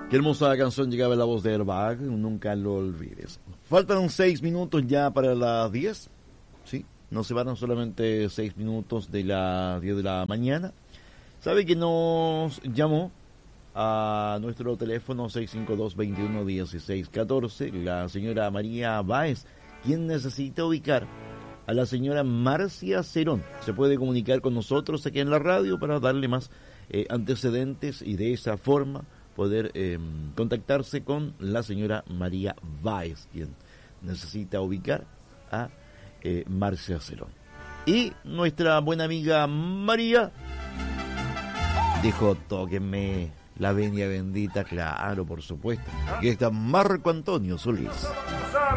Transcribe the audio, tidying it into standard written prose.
Qué hermosa canción llegaba la voz de Airbag, nunca lo olvides. Faltan 6 minutos ya para las 10, ¿sí? Nos separan solamente 6 minutos de las 10 de la mañana. ¿Sabe que nos llamó a nuestro teléfono 652-21-16-14 la señora María Báez, quien necesita ubicar a la señora Marcia Cerón? Se puede comunicar con nosotros aquí en la radio para darle más antecedentes y de esa forma poder contactarse con la señora María Báez, quien necesita ubicar a Marcia Cerón. Y nuestra buena amiga María dijo: tóquenme la venia bendita, claro, por supuesto. Aquí está Marco Antonio Solís.